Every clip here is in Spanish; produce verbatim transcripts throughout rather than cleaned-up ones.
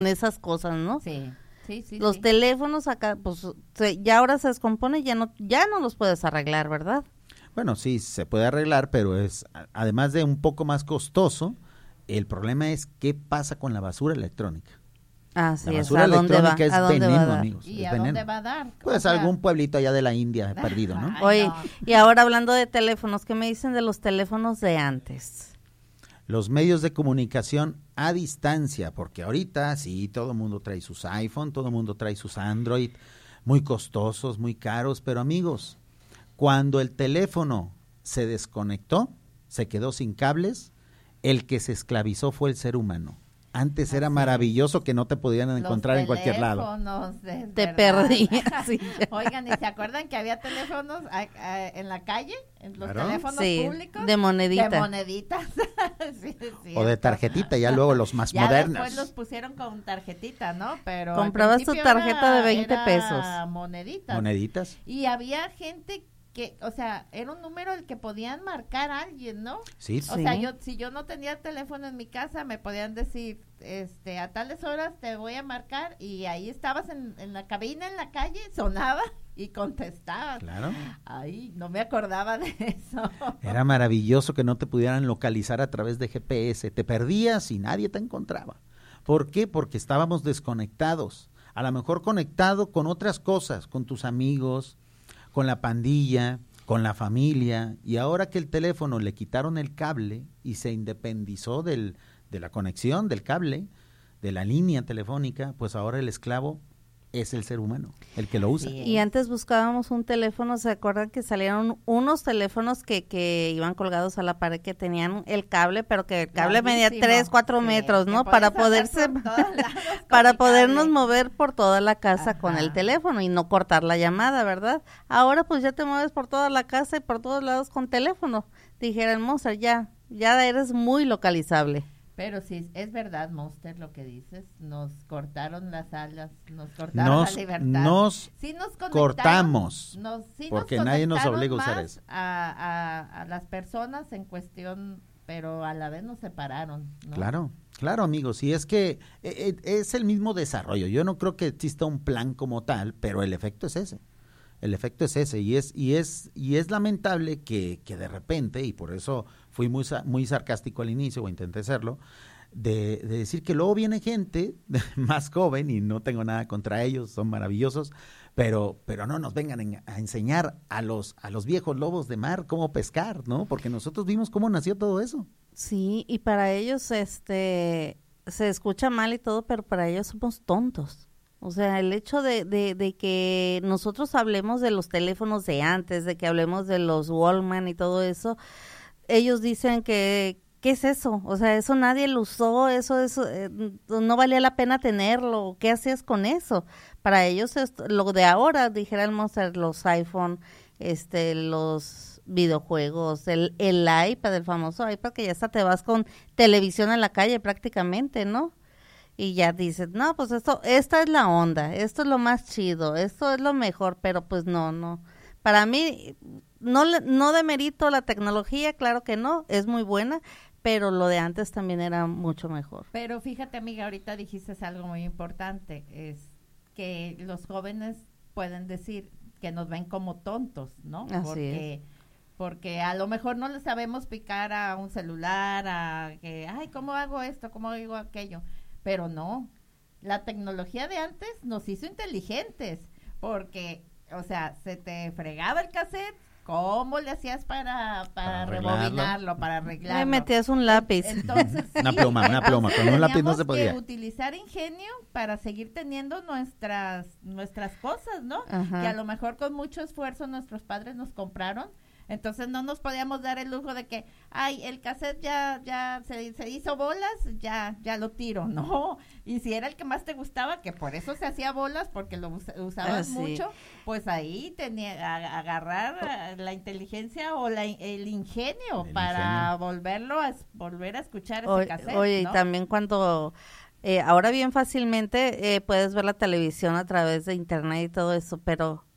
esas cosas, ¿no? Sí, sí, sí. Los sí. teléfonos acá, pues se, ya ahora se descompone, ya no, ya no los puedes arreglar, ¿verdad? Bueno, sí, se puede arreglar, pero es, además de un poco más costoso, el problema es qué pasa con la basura electrónica. Así La es, basura ¿a dónde va? electrónica es ¿A dónde va a veneno, dar? amigos. ¿Y es a veneno. dónde va a dar? Pues O sea, algún pueblito allá de la India perdido, ¿no? Ay, Oye, no. y ahora hablando de teléfonos, ¿qué me dicen de los teléfonos de antes? Los medios de comunicación a distancia, porque ahorita sí, todo el mundo trae sus iPhone, todo el mundo trae sus Android, muy costosos, muy caros, pero amigos, cuando el teléfono se desconectó, se quedó sin cables, el que se esclavizó fue el ser humano. Antes era Así maravilloso que no te podían encontrar en cualquier lado. Los teléfonos, Te verdad. perdías. Sí. Oigan, ¿y se acuerdan que había teléfonos a, a, en la calle? En los Claro. teléfonos Sí, públicos. de monedita. De moneditas. Sí, es O de cierto. tarjetita, ya luego los más Ya modernos. después los pusieron con tarjetita, ¿no? Pero al Comprabas tu principio tarjeta era- de veinte era pesos. moneditas. Moneditas. Y había gente que, o sea, era un número el que podían marcar a alguien, ¿no? Sí, O Sí. sea, yo si yo no tenía teléfono en mi casa, me podían decir, este, a tales horas te voy a marcar, y ahí estabas en, en la cabina, en la calle, sonaba y contestabas. claro. Ay, no me acordaba de eso. Era maravilloso que no te pudieran localizar a través de G P S. Te perdías y nadie te encontraba. ¿Por qué? Porque estábamos desconectados. A lo mejor conectado con otras cosas, con tus amigos, con la pandilla, con la familia. Y ahora que el teléfono le quitaron el cable y se independizó del, de la conexión, del cable, de la línea telefónica, pues ahora el esclavo es el ser humano, el que lo usa. Sí. Y antes buscábamos un teléfono, ¿se acuerdan que salieron unos teléfonos que, que iban colgados a la pared, que tenían el cable, pero que el cable medía Larguísimo. tres, cuatro Sí, metros, que ¿no? podías Para andar poderse, por todos lados con para el podernos cable. mover por toda la casa con el Ajá. teléfono y no cortar la llamada, ¿verdad? Ahora pues ya te mueves por toda la casa y por todos lados con teléfono. Dijera el Mozart, ya, ya eres muy localizable. Pero sí, es verdad, Monster, lo que dices. Nos cortaron las alas, nos cortaron Nos, la libertad. nos Sí nos conectaron, cortamos, nos- sí nos porque nadie nos conectaron obliga a usar más eso. A, a, a las personas en cuestión, pero a la vez nos separaron, ¿no? Claro, claro, amigos, y es que eh, eh, es el mismo desarrollo. Yo no creo que exista un plan como tal, pero el efecto es ese. El efecto es ese y es y es y es lamentable que, que de repente, y por eso fui muy sa- muy sarcástico al inicio, o intenté serlo, de, de decir que luego viene gente más joven, y no tengo nada contra ellos, son maravillosos, pero pero no nos vengan en- a enseñar a los a los viejos lobos de mar cómo pescar, ¿no? Porque nosotros vimos cómo nació todo eso. Sí, y para ellos, este, se escucha mal y todo, pero para ellos somos tontos. O sea, el hecho de, de, de que nosotros hablemos de los teléfonos de antes, de que hablemos de los Walkman y todo eso, ellos dicen que, ¿qué es eso? O sea, eso nadie lo usó, eso, eso eh, no valía la pena tenerlo. ¿Qué hacías con eso? Para ellos, es lo de ahora, dijera el Mozart, los iPhone, este, los videojuegos, el, el iPad, el famoso iPad, que ya hasta te vas con televisión en la calle prácticamente, ¿no? Y ya dices, no, pues esto, esta es la onda, esto es lo más chido, esto es lo mejor, pero pues no, no. Para mí, no, le- no demerito la tecnología, claro que no, es muy buena, pero lo de antes también era mucho mejor. Pero fíjate, amiga, ahorita dijiste algo muy importante, es que los jóvenes pueden decir que nos ven como tontos, ¿no? Así porque, porque a lo mejor no le sabemos picar a un celular, a que, ay, ¿cómo hago esto? ¿Cómo hago aquello? Pero no, la tecnología de antes nos hizo inteligentes, porque, o sea, se te fregaba el cassette, ¿cómo le hacías para, para, Para arreglarlo. rebobinarlo, para arreglarlo? Me metías un lápiz. Entonces, Una sí, pluma, una pluma, con un lápiz no teníamos se podía. que utilizar ingenio para seguir teniendo nuestras nuestras cosas, ¿no? Ajá. Que a lo mejor con mucho esfuerzo nuestros padres nos compraron. Entonces no nos podíamos dar el lujo de que, ay, el cassette ya ya se, se hizo bolas, ya ya lo tiro, no. Y si era el que más te gustaba, que por eso se hacía bolas, porque lo us- usabas Ah, sí. mucho, pues ahí tenía a- agarrar eh, la inteligencia o la, el ingenio El para volverlo a es- volver a escuchar ese Oye, cassette, oye, ¿no? y también cuando, eh, ahora bien fácilmente eh, puedes ver la televisión a través de internet y todo eso, pero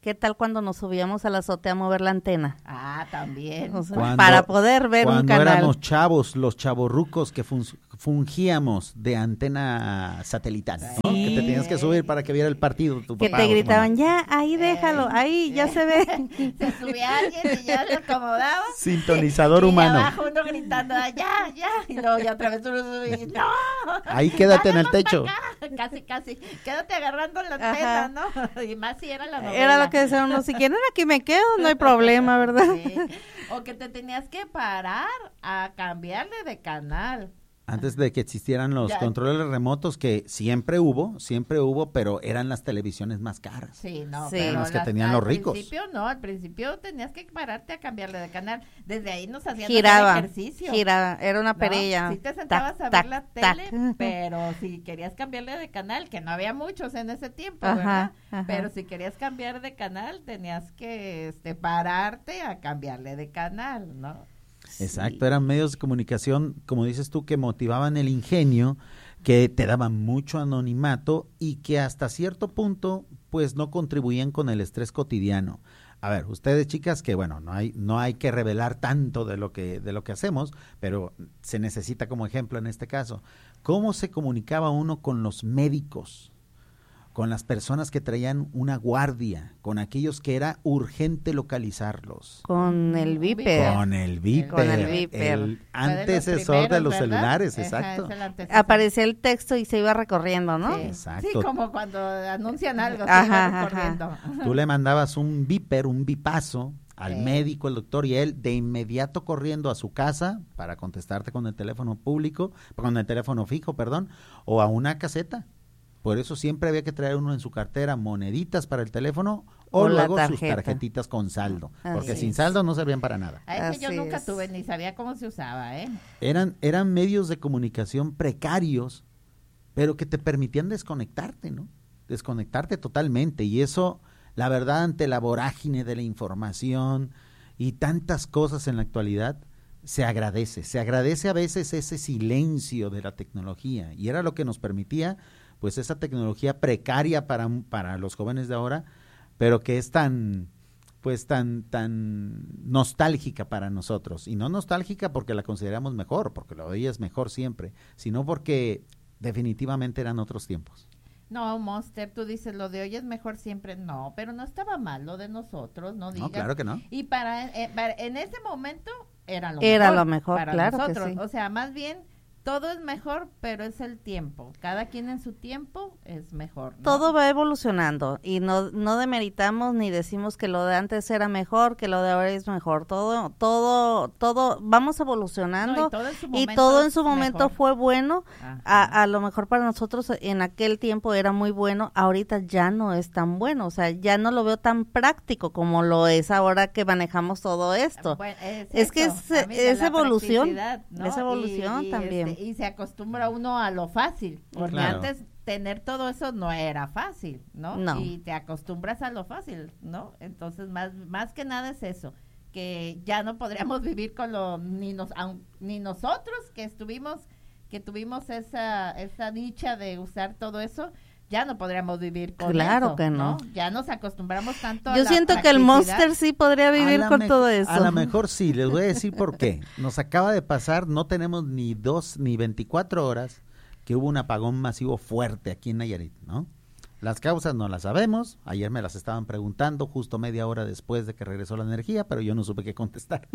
¿Qué tal cuando nos subíamos a la azotea a mover la antena? Ah, también. O sea, Cuando- para poder ver un Cuando canal. éramos chavos, los chavorrucos que fun- fungíamos de antena satelital, ¿no? Sí. Que te tenías que subir para que viera el partido tu Que papá te o tu gritaban, mamá. ya, ahí déjalo, ahí, ya se ve. Se subía alguien y ya lo acomodaba. Sintonizador y humano. abajo uno gritando, "Ah, ya, ya", y luego ya otra vez uno subía, no. Ahí quédate en el techo. Casi, casi. Quédate agarrando la Ajá. antena, ¿no? Y más si era la novela. Era lo que decían uno, si quieren aquí me quedo, no hay problema, ¿verdad? Sí. O que te tenías que parar a cambiarle de canal. Antes de que existieran los Ya. controles remotos, que siempre hubo, siempre hubo, pero eran las televisiones más caras. Sí, no, Sí. pero Las que las- tenían al los ricos. principio no, al principio tenías que pararte a cambiarle de canal. Desde ahí nos hacían Giraba, hacer ejercicio. giraba, era una ¿no? perilla. Sí te sentabas Tac, a ver tac, la tac. tele, pero si querías cambiarle de canal, que no había muchos en ese tiempo, Ajá, ¿verdad? ajá. Pero si querías cambiar de canal, tenías que este, pararte a cambiarle de canal, ¿no? Exacto, eran medios de comunicación, como dices tú, que motivaban el ingenio, que te daban mucho anonimato y que hasta cierto punto, pues no contribuían con el estrés cotidiano. A ver, ustedes chicas, que bueno, no hay, no hay que revelar tanto de lo que, de lo que hacemos, pero se necesita como ejemplo en este caso. ¿Cómo se comunicaba uno con los médicos? Con las personas que traían una guardia, con aquellos que era urgente localizarlos. Con el Viper. Con el Viper. Con el Viper. El Fue de los antecesor de primeros, los ¿verdad? celulares, Ajá, exacto. es el antecesor. Aparecía el texto y se iba recorriendo, ¿no? Sí. Exacto. Sí, como cuando anuncian algo, se Ajá, iba ajá. recorriendo. Tú le mandabas un Viper, un bipazo al Sí. médico, el doctor, y él de inmediato corriendo a su casa para contestarte con el teléfono público, con el teléfono fijo, perdón, o a una caseta. Por eso siempre había que traer uno en su cartera moneditas para el teléfono o, O la luego sus tarjeta. tarjetitas con saldo, porque Así sin es. saldo no servían para nada. A ese yo Así nunca es. tuve ni sabía cómo se usaba, ¿eh? Eran, eran medios de comunicación precarios, pero que te permitían desconectarte, ¿no? Desconectarte totalmente. Y eso, la verdad, ante la vorágine de la información y tantas cosas en la actualidad, se agradece. Se agradece a veces ese silencio de la tecnología. Y era lo que nos permitía, pues, esa tecnología precaria para, para los jóvenes de ahora, pero que es tan... pues tan tan nostálgica para nosotros, y no nostálgica porque la consideramos mejor, porque lo de ella es mejor siempre, sino porque definitivamente eran otros tiempos. No, Monster, tú dices lo de hoy es mejor siempre. No, pero no estaba mal lo de nosotros, no digas. No, claro que no. Y para, eh, para- en ese momento era lo Era mejor. lo mejor, para claro que nosotros. sí. O sea, más bien todo es mejor, pero es el tiempo. Cada quien en su tiempo es mejor, ¿no? Todo va evolucionando y no no demeritamos ni decimos que lo de antes era mejor, que lo de ahora es mejor. Todo todo todo vamos evolucionando No, y todo en su y momento todo en es su momento mejor. fue bueno. Ajá. A, a lo mejor para nosotros en aquel tiempo era muy bueno, ahorita ya no es tan bueno, o sea, ya no lo veo tan práctico como lo es ahora que manejamos todo esto. Bueno, es, Es que eso, es- amiga, es la evolución, practicidad, ¿no? es evolución Y- y, también. este, y se acostumbra uno a lo fácil, porque Claro. antes tener todo eso no era fácil, ¿no? No. Y te acostumbras a lo fácil, ¿no? Entonces, más, más que nada es eso, que ya no podríamos vivir con lo, ni, nos, aun- ni nosotros que estuvimos, que tuvimos esa, esa dicha de usar todo eso, ya no podríamos vivir con Claro eso, que no. Ya nos acostumbramos tanto a Yo la siento que el practicidad. Monster sí podría vivir A la con me- todo eso. A lo mejor sí, les voy a decir por qué. Nos acaba de pasar, no tenemos ni dos ni veinticuatro horas que hubo un apagón masivo fuerte aquí en Nayarit, ¿no? Las causas no las sabemos, ayer me las estaban preguntando justo media hora después de que regresó la energía, pero yo no supe qué contestar.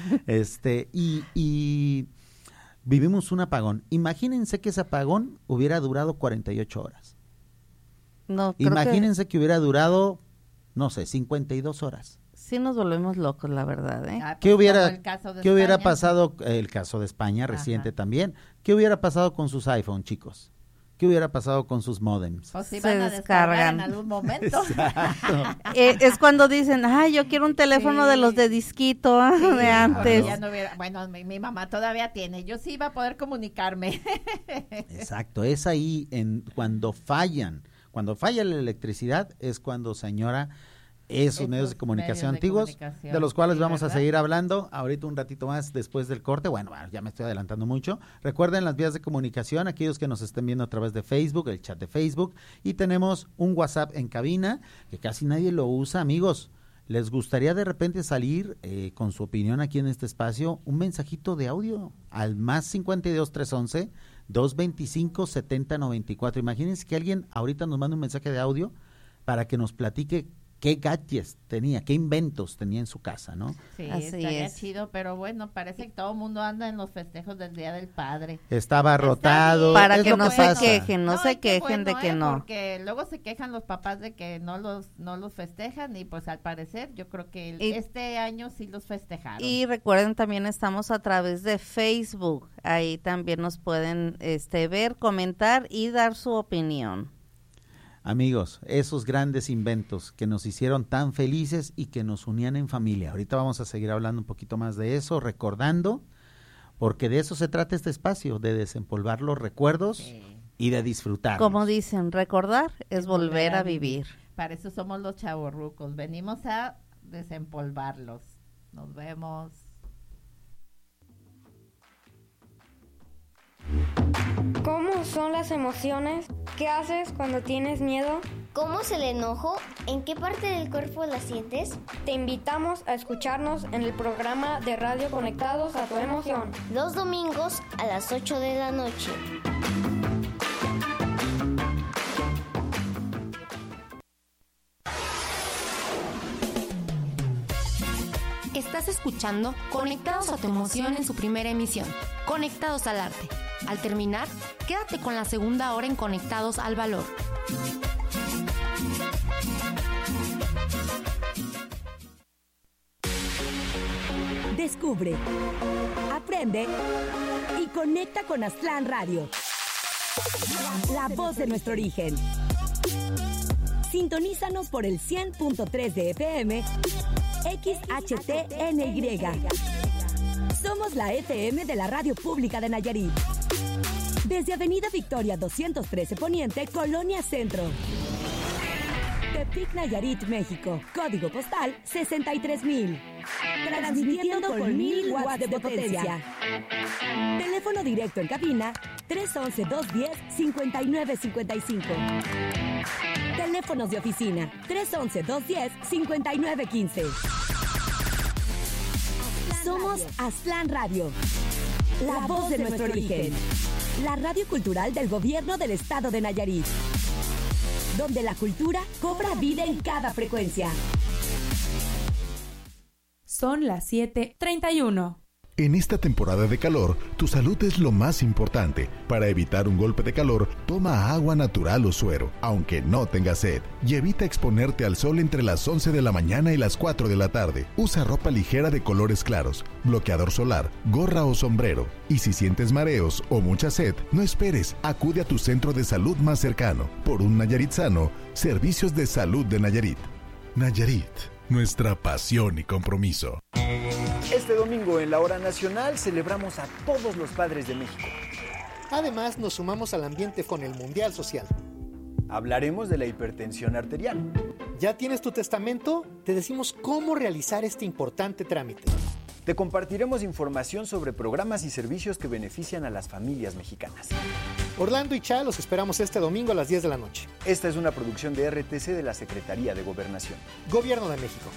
este, y, y vivimos un apagón. Imagínense que ese apagón hubiera durado cuarenta y ocho horas. No, creo que Imagínense que hubiera durado, no sé, cincuenta y dos horas. sí nos volvemos locos, la verdad, ¿eh? Ah, ¿Qué pues, hubiera, como el caso de ¿qué hubiera España. pasado, el caso de España reciente Ajá. también, qué hubiera pasado con sus iPhone, chicos? ¿Qué hubiera pasado con sus modems? Pues se Se iban a descargar descargan. en algún momento. Exacto. Eh, es cuando dicen, ay, yo quiero un teléfono Sí. de los de disquito ah, Sí, de porque antes. ya no hubiera- bueno, mi, mi mamá todavía tiene. Yo sí iba a poder comunicarme. Exacto, es ahí en cuando fallan, cuando falla la electricidad es cuando, señora, esos, Esos medios de comunicación medios de antiguos, comunicación, de los cuales sí, vamos ¿verdad? a seguir hablando ahorita un ratito más después del corte. Bueno, bueno, ya me estoy adelantando mucho. Recuerden las vías de comunicación, aquellos que nos estén viendo a través de Facebook, el chat de Facebook, y tenemos un WhatsApp en cabina que casi nadie lo usa, amigos. ¿Les gustaría de repente salir eh, con su opinión aquí en este espacio? Un mensajito de audio al más cincuenta y dos, trescientos once, doscientos veinticinco, setenta noventa y cuatro. Imagínense que alguien ahorita nos manda un mensaje de audio para que nos platique qué gadgets tenía, qué inventos tenía en su casa, ¿no? Sí, Así estaría es. chido, pero bueno, parece que todo el mundo anda en los festejos del Día del Padre. Estaba rotado. Para es que lo no que se pasa. quejen, no, se y qué quejen de bueno, que ¿eh? no. Porque luego se quejan los papás de que no los no los festejan y pues al parecer yo creo que el- Y- este año sí los festejaron. Y recuerden, también estamos a través de Facebook, ahí también nos pueden este ver, comentar y dar su opinión. Amigos, esos grandes inventos que nos hicieron tan felices y que nos unían en familia. Ahorita vamos a seguir hablando un poquito más de eso, recordando, porque de eso se trata este espacio, de desempolvar los recuerdos Sí. y de disfrutar. Como dicen, recordar es volver a vivir. Para eso somos los chavorrucos, venimos a desempolvarlos. Nos vemos. ¿Cómo son las emociones? ¿Qué haces cuando tienes miedo? ¿Cómo es el enojo? ¿En qué parte del cuerpo la sientes? Te invitamos a escucharnos en el programa de radio Conectados a tu Emoción. Los domingos a las ocho de la noche. Estás escuchando Conectados a tu Emoción en su primera emisión, Conectados al Arte. Al terminar, quédate con la segunda hora en Conectados al Valor. Descubre, aprende y conecta con Aztlán Radio. La voz de nuestro origen. Sintonízanos por el cien punto tres de F M, X H T N Y. Somos la F M de la Radio Pública de Nayarit. Desde Avenida Victoria doscientos trece Poniente, Colonia Centro. Tepic, Nayarit, México. Código postal sesenta y tres mil. Transmitiendo con mil watts de potencia. Teléfono directo en cabina tres once, dos diez, cincuenta y nueve cincuenta y cinco. Teléfonos de oficina tres once, dos diez, cincuenta y nueve quince. Somos Aztlán Radio, la voz de nuestro origen. La radio cultural del gobierno del estado de Nayarit, donde la cultura cobra vida en cada frecuencia. Son las siete treinta y uno. En esta temporada de calor, tu salud es lo más importante. Para evitar un golpe de calor, toma agua natural o suero, aunque no tengas sed. Y evita exponerte al sol entre las once de la mañana y las cuatro de la tarde. Usa ropa ligera de colores claros, bloqueador solar, gorra o sombrero. Y si sientes mareos o mucha sed, no esperes. Acude a tu centro de salud más cercano. Por un Nayarit sano, Servicios de Salud de Nayarit. Nayarit, nuestra pasión y compromiso. Este domingo en la Hora Nacional celebramos a todos los padres de México. Además, nos sumamos al ambiente con el Mundial Social. Hablaremos de la hipertensión arterial. ¿Ya tienes tu testamento? Te decimos cómo realizar este importante trámite. Te compartiremos información sobre programas y servicios que benefician a las familias mexicanas. Orlando y Cha los esperamos este domingo a las diez de la noche. Esta es una producción de R T C de la Secretaría de Gobernación. Gobierno de México.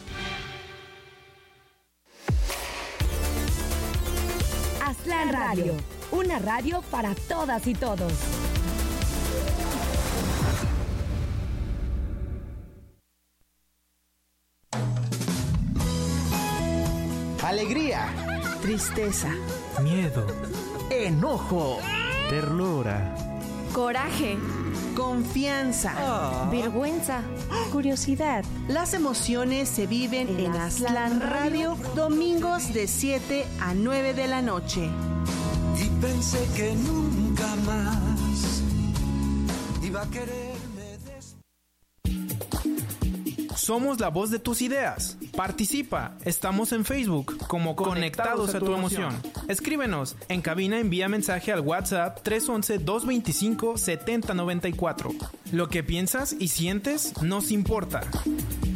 Aztlán Radio, una radio para todas y todos. Alegría, tristeza, miedo, enojo, ternura, coraje, confianza, oh. vergüenza, curiosidad. Las emociones se viven en, en Aztlán Radio, domingos de siete a nueve de la noche. Y pensé que nunca más iba a quererme. Somos la voz de tus ideas. Participa. Estamos en Facebook como Conectados, Conectados a tu emoción. emoción. Escríbenos. En cabina envía mensaje al WhatsApp tres once, dos veinticinco, setenta noventa y cuatro. Lo que piensas y sientes nos importa.